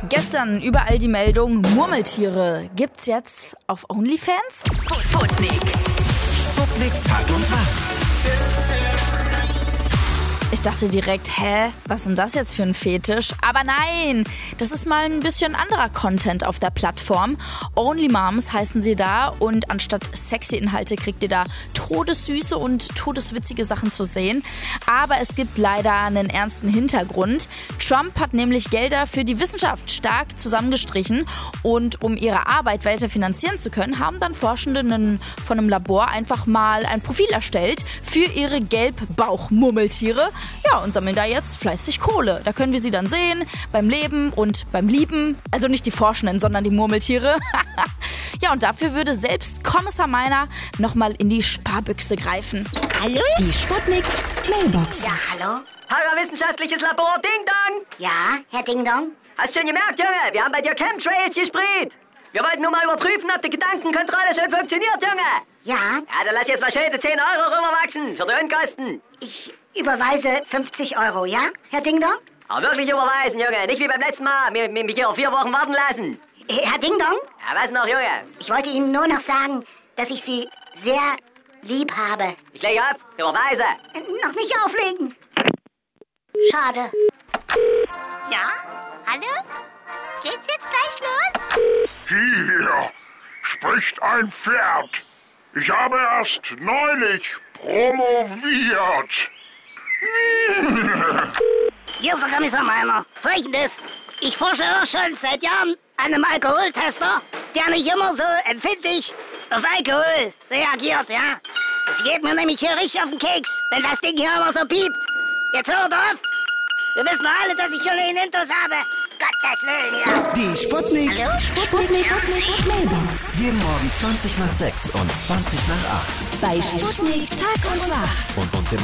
Gestern überall die Meldung, Murmeltiere gibt's jetzt auf OnlyFans? Sputnik. Sputnik Tag und Nacht. Ich dachte direkt, was ist denn das jetzt für ein Fetisch? Aber nein, das ist mal ein bisschen anderer Content auf der Plattform. Only Moms heißen sie da und anstatt sexy Inhalte kriegt ihr da todessüße und todeswitzige Sachen zu sehen. Aber es gibt leider einen ernsten Hintergrund. Trump hat nämlich Gelder für die Wissenschaft stark zusammengestrichen und um ihre Arbeit weiter finanzieren zu können, haben dann Forschende von einem Labor einfach mal ein Profil erstellt für ihre Gelbbauchmurmeltiere. Ja, und sammeln da jetzt fleißig Kohle. Da können wir sie dann sehen, beim Leben und beim Lieben. Also nicht die Forschenden, sondern die Murmeltiere. Ja, und dafür würde selbst Kommissar Meiner nochmal in die Sparbüchse greifen. Hallo? Die Sputnik Mailbox. Ja, hallo? Parawissenschaftliches Labor, Ding Dong! Ja, Herr Ding Dong? Hast schon gemerkt, Junge? Wir haben bei dir Chemtrails gesprüht. Wir wollten nur mal überprüfen, ob die Gedankenkontrolle schon funktioniert, Junge. Ja? Ja, dann lass jetzt mal schön die 10 Euro rüberwachsen für die Unkosten. Ich überweise 50 Euro, ja, Herr Ding Dong? Aber wirklich überweisen, Junge. Nicht wie beim letzten Mal. Mich hier 4 Wochen warten lassen. Herr Ding Dong? Ja, was noch, Junge? Ich wollte Ihnen nur noch sagen, dass ich Sie sehr lieb habe. Ich leg auf, überweise. Noch nicht auflegen. Schade. Ja? Hallo? Geht's jetzt gleich los? Hier spricht ein Pferd. Ich habe erst neulich promoviert. Hier ist der Kommissar Meiner. Folgendes. Ich forsche auch schon seit Jahren an einem Alkoholtester, der nicht immer so empfindlich auf Alkohol reagiert, ja? Das geht mir nämlich hier richtig auf den Keks, wenn das Ding hier immer so piept. Jetzt hört auf. Wir wissen doch alle, dass ich schon den Intus habe. Gottes Willen, ja. Die Sputnik. Hallo? Sputnik Mailbox. Jeden Morgen 20 nach 6 und 20 nach 8. Bei Sputnik Tag und Nacht. Und uns im